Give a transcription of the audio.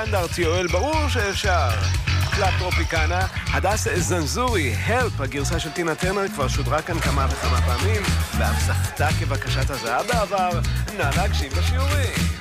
סטנדרט, יואל ברור שאפשר. קלאב טרופיקנה, הדס זנזורי, הלפ, הגרסה של טינה טרנר כבר שודרה כאן כמה וכמה פעמים, ואף זכתה כבקשת הזהב בעבר. נא להקשיב לשיעורים.